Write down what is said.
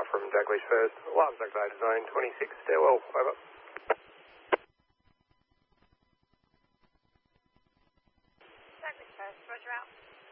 from Douglas First. Last activated zone 26, stairwell, over. Douglas First, roger out.